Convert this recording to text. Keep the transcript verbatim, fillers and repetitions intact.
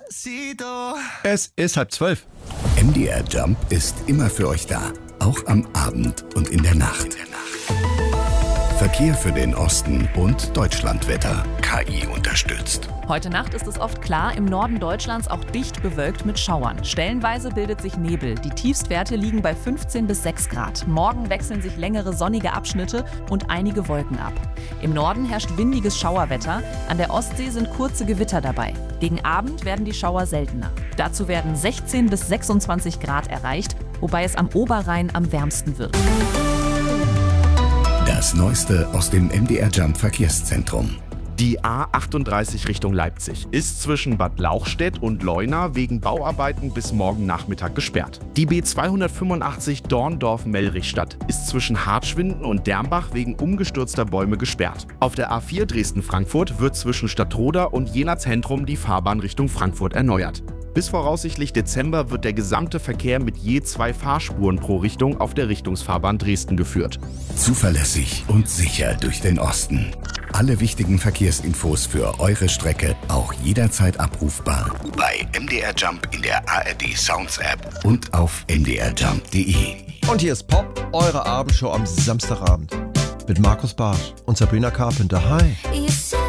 Es ist halb zwölf. M D R Jump ist immer für euch da, auch am Abend und in der Nacht. Verkehr für den Osten und Deutschlandwetter. K I unterstützt. Heute Nacht ist es oft klar, im Norden Deutschlands auch dicht bewölkt mit Schauern. Stellenweise bildet sich Nebel. Die Tiefstwerte liegen bei fünfzehn bis sechs Grad. Morgen wechseln sich längere sonnige Abschnitte und einige Wolken ab. Im Norden herrscht windiges Schauerwetter. An der Ostsee sind kurze Gewitter dabei. Gegen Abend werden die Schauer seltener. Dazu werden sechzehn bis sechsundzwanzig Grad erreicht, wobei es am Oberrhein am wärmsten wird. Das Neueste aus dem M D R Jump Verkehrszentrum. Die A achtunddreißig Richtung Leipzig ist zwischen Bad Lauchstädt und Leuna wegen Bauarbeiten bis morgen Nachmittag gesperrt. Die B zweihundertfünfundachtzig Dorndorf-Mellrichstadt ist zwischen Hartschwinden und Dermbach wegen umgestürzter Bäume gesperrt. Auf der A vier Dresden-Frankfurt wird zwischen Stadtroda und Jena-Zentrum die Fahrbahn Richtung Frankfurt erneuert. Bis voraussichtlich Dezember wird der gesamte Verkehr mit je zwei Fahrspuren pro Richtung auf der Richtungsfahrbahn Dresden geführt. Zuverlässig und sicher durch den Osten. Alle wichtigen Verkehrsinfos für eure Strecke auch jederzeit abrufbar bei M D R Jump in der A R D Sounds App und auf m d r jump punkt d e. Und hier ist Pop, eure Abendshow am Samstagabend. Mit Markus Barsch und Sabrina Carpenter. Hi.